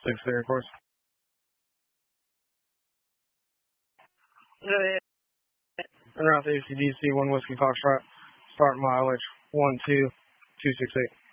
6 there, of course. En route to ACDC, 1 Whiskey Foxtrot, start mileage 12268.